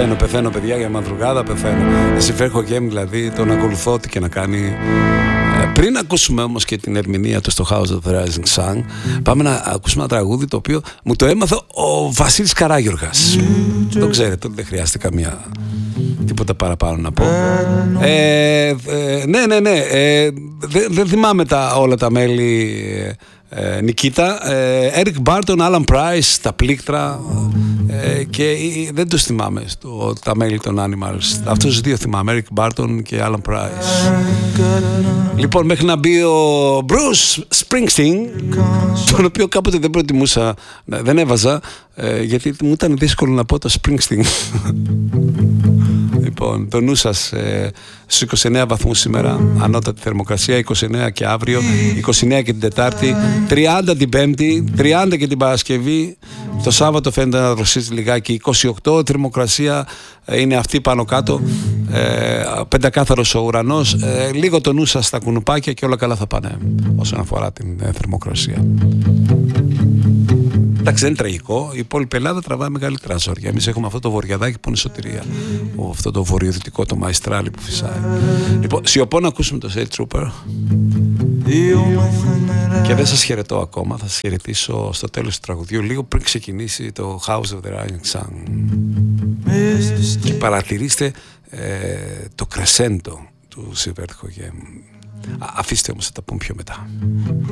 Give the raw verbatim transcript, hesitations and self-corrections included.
Πεθαίνω, πεθαίνω παιδιά για μαδρουγάδα, πεθαίνω. Σιφέρ Χοκέμ δηλαδή τον ακολουθώ ό,τι και να κάνει. Πριν ακούσουμε όμως και την ερμηνεία του στο House of the Rising Sun, πάμε να ακούσουμε ένα τραγούδι το οποίο μου το έμαθε ο Βασίλης Καράγιοργας. Το ξέρετε, δεν χρειάζεται καμία τίποτα παραπάνω να πω. Ε, ε, ναι, ναι, ναι. Ε, δεν δε θυμάμαι τα, όλα τα μέλη. Ε, Νικήτα, Έρικ Μπάρτον, Άλαν Πράις, τα πλήκτρα ε, και ε, δεν τους θυμάμαι στο, τα μέλη των Animals. Αυτούς τους δύο θυμάμαι, Έρικ Μπάρτον και Άλαν Πράις. Λοιπόν, μέχρι να μπει ο Bruce Springsteen, τον οποίο κάποτε δεν προτιμούσα, δεν έβαζα, ε, γιατί μου ήταν δύσκολο να πω το Springsteen. Λοιπόν, το νου σας, ε, στους είκοσι εννέα βαθμούς σήμερα, ανώτατη θερμοκρασία, είκοσι εννέα και αύριο, είκοσι εννέα και την Τετάρτη, τριάντα την Πέμπτη, τριάντα και την Παρασκευή. Το Σάββατο φαίνεται να δροσίζει λιγάκι, είκοσι οκτώ, θερμοκρασία ε, είναι αυτή πάνω κάτω, ε, πεντακάθαρος ο ουρανός, ε, λίγο το νου σας στα κουνουπάκια και όλα καλά θα πάνε όσον αφορά την ε, θερμοκρασία. Εντάξει, δεν είναι τραγικό. Η υπόλοιπη Ελλάδα τραβάει μεγαλύτερα ζόρια. Εμείς έχουμε αυτό το βορειαδάκι που είναι σωτηρία. Αυτό το βορειοδυτικό, το μαϊστράλι που φυσάει. Λοιπόν, σιωπώ να ακούσουμε το State Trooper. Και δεν σας χαιρετώ ακόμα. Θα σας χαιρετήσω στο τέλος του τραγουδιού, λίγο πριν ξεκινήσει το House of the Rising Sun. Και παρατηρήστε ε, το κρεσέντο του Σιφέρ Χοκέμ. Αφήστε όμως, θα τα πούμε πιο μετά.